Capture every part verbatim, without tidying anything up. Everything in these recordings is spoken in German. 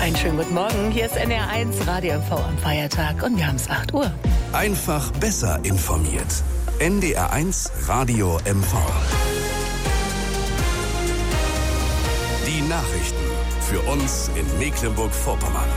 Einen schönen guten Morgen. Hier ist N D R eins Radio M V am Feiertag und wir haben es acht Uhr. Einfach besser informiert. N D R eins Radio M V. Die Nachrichten für uns in Mecklenburg-Vorpommern.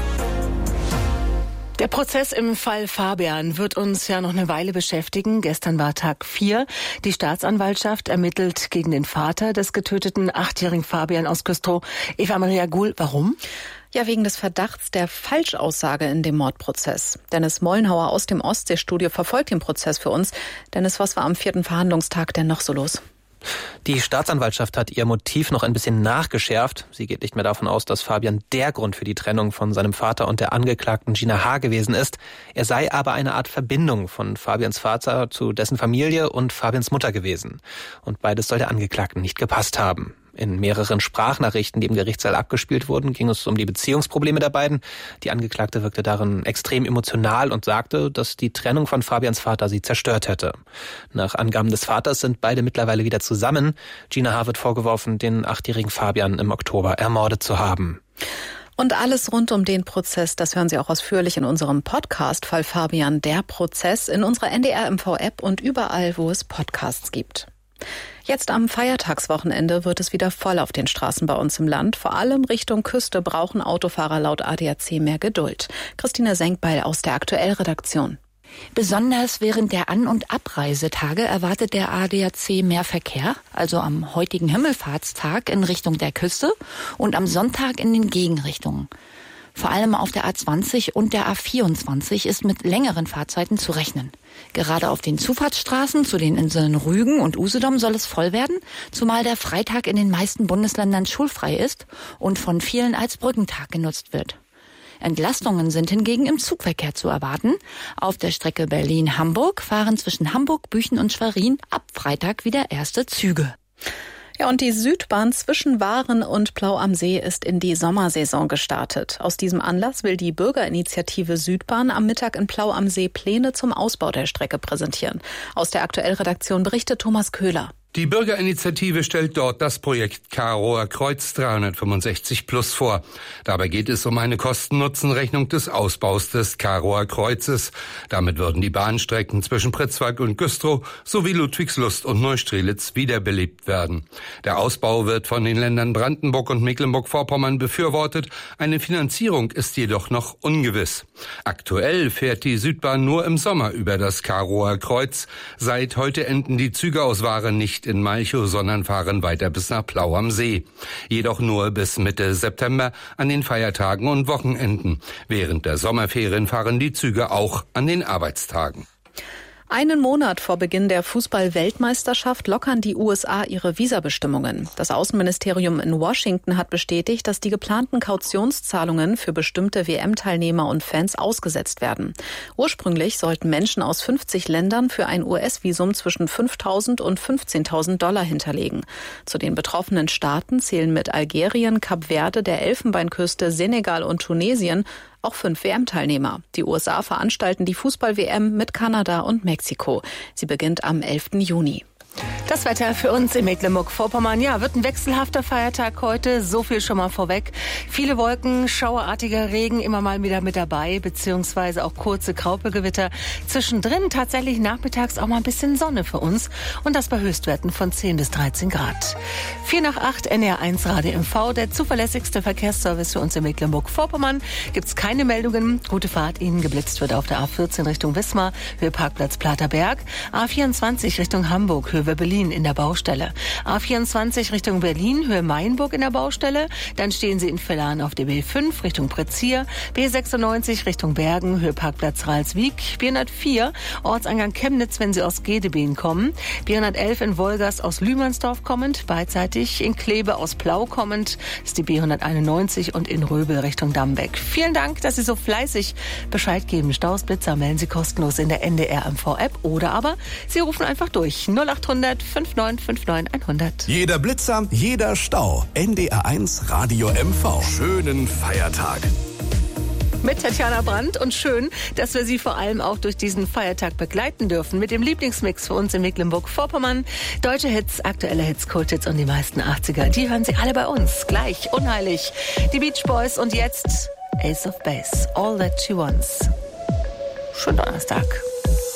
Der Prozess im Fall Fabian wird uns ja noch eine Weile beschäftigen. Gestern war Tag vier. Die Staatsanwaltschaft ermittelt gegen den Vater des getöteten achtjährigen Fabian aus Güstrow. Eva Maria Guhl, warum? Ja, wegen des Verdachts der Falschaussage in dem Mordprozess. Dennis Mollenhauer aus dem Ostseestudio verfolgt den Prozess für uns. Dennis, was war am vierten Verhandlungstag denn noch so los? Die Staatsanwaltschaft hat ihr Motiv noch ein bisschen nachgeschärft. Sie geht nicht mehr davon aus, dass Fabian der Grund für die Trennung von seinem Vater und der Angeklagten Gina H. gewesen ist. Er sei aber eine Art Verbindung von Fabians Vater zu dessen Familie und Fabians Mutter gewesen. Und beides soll der Angeklagten nicht gepasst haben. In mehreren Sprachnachrichten, die im Gerichtssaal abgespielt wurden, ging es um die Beziehungsprobleme der beiden. Die Angeklagte wirkte darin extrem emotional und sagte, dass die Trennung von Fabians Vater sie zerstört hätte. Nach Angaben des Vaters sind beide mittlerweile wieder zusammen. Gina H. wird vorgeworfen, den achtjährigen Fabian im Oktober ermordet zu haben. Und alles rund um den Prozess, das hören Sie auch ausführlich in unserem Podcast Fall Fabian, der Prozess, in unserer N D R M V-App und überall, wo es Podcasts gibt. Jetzt am Feiertagswochenende wird es wieder voll auf den Straßen bei uns im Land. Vor allem Richtung Küste brauchen Autofahrer laut A D A C mehr Geduld. Christine Senkbeil aus der Aktuell-Redaktion. Besonders während der An- und Abreisetage erwartet der A D A C mehr Verkehr, also am heutigen Himmelfahrtstag in Richtung der Küste und am Sonntag in den Gegenrichtungen. Vor allem auf der A zwanzig und der A vierundzwanzig ist mit längeren Fahrzeiten zu rechnen. Gerade auf den Zufahrtsstraßen zu den Inseln Rügen und Usedom soll es voll werden, zumal der Freitag in den meisten Bundesländern schulfrei ist und von vielen als Brückentag genutzt wird. Entlastungen sind hingegen im Zugverkehr zu erwarten. Auf der Strecke Berlin-Hamburg fahren zwischen Hamburg, Büchen und Schwerin ab Freitag wieder erste Züge. Ja, und die Südbahn zwischen Waren und Plau am See ist in die Sommersaison gestartet. Aus diesem Anlass will die Bürgerinitiative Südbahn am Mittag in Plau am See Pläne zum Ausbau der Strecke präsentieren. Aus der Aktuell-Redaktion berichtet Thomas Köhler. Die Bürgerinitiative stellt dort das Projekt Karower Kreuz dreihundertfünfundsechzig Plus vor. Dabei geht es um eine Kosten-Nutzen-Rechnung des Ausbaus des Karower Kreuzes. Damit würden die Bahnstrecken zwischen Pritzwalk und Güstrow sowie Ludwigslust und Neustrelitz wiederbelebt werden. Der Ausbau wird von den Ländern Brandenburg und Mecklenburg-Vorpommern befürwortet. Eine Finanzierung ist jedoch noch ungewiss. Aktuell fährt die Südbahn nur im Sommer über das Karower Kreuz. Seit heute enden die Züge aus Waren nicht in Malchow, sondern fahren weiter bis nach Plau am See. Jedoch nur bis Mitte September an den Feiertagen und Wochenenden. Während der Sommerferien fahren die Züge auch an den Arbeitstagen. Einen Monat vor Beginn der Fußball-Weltmeisterschaft lockern die U S A ihre Visabestimmungen. Das Außenministerium in Washington hat bestätigt, dass die geplanten Kautionszahlungen für bestimmte W M-Teilnehmer und Fans ausgesetzt werden. Ursprünglich sollten Menschen aus fünfzig Ländern für ein U S-Visum zwischen fünftausend und fünfzehntausend Dollar hinterlegen. Zu den betroffenen Staaten zählen mit Algerien, Kap Verde, der Elfenbeinküste, Senegal und Tunesien auch fünf W M-Teilnehmer. Die U S A veranstalten die Fußball-W M mit Kanada und Mexiko. Sie beginnt am elften Juni. Das Wetter für uns in Mecklenburg-Vorpommern, ja, wird ein wechselhafter Feiertag heute, so viel schon mal vorweg. Viele Wolken, schauerartiger Regen immer mal wieder mit dabei, beziehungsweise auch kurze Graupelgewitter. Zwischendrin tatsächlich nachmittags auch mal ein bisschen Sonne für uns und das bei Höchstwerten von zehn bis dreizehn Grad. vier nach acht, N D R eins Radio M V, der zuverlässigste Verkehrsservice für uns in Mecklenburg-Vorpommern. Gibt's keine Meldungen, gute Fahrt Ihnen. Geblitzt wird auf der A vierzehn Richtung Wismar, Höhe Parkplatz Platerberg, A vierundzwanzig Richtung Hamburg, Höhe Berlin in der Baustelle. A vierundzwanzig Richtung Berlin, Höhe Mainburg in der Baustelle. Dann stehen Sie in Villan auf der B fünf Richtung Pretzier. B sechsundneunzig Richtung Bergen, Höhe Parkplatz Ralswiek. B hundertvier Ortseingang Chemnitz, wenn Sie aus Gedebeen kommen. B hundertelf in Wolgast aus Lühmannsdorf kommend. Beidseitig in Kleve aus Plau kommend ist die B hunderteinundneunzig und in Röbel Richtung Dambeck. Vielen Dank, dass Sie so fleißig Bescheid geben. Staus, Blitzer melden Sie kostenlos in der N D R M V-App oder aber Sie rufen einfach durch null acht hundert fünf neun fünf neun hundert. Jeder Blitzer, jeder Stau. N D R eins Radio M V. Schönen Feiertag. Mit Tatjana Brandt und schön, dass wir Sie vor allem auch durch diesen Feiertag begleiten dürfen mit dem Lieblingsmix für uns in Mecklenburg-Vorpommern. Deutsche Hits, aktuelle Hits, Kulthits und die meisten achtziger, die hören Sie alle bei uns. Gleich, unheilig, die Beach Boys und jetzt Ace of Base, All That She Wants. Schönen Donnerstag.